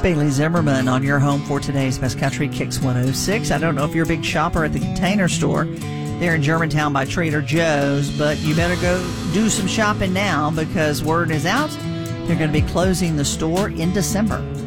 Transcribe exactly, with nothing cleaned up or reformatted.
Bailey Zimmerman on your home for today's Best Country Kicks one oh six. I don't know if you're a big shopper at the Container Store there in Germantown by Trader Joe's, but you better go do some shopping now because word is out they're going to be closing the store in December.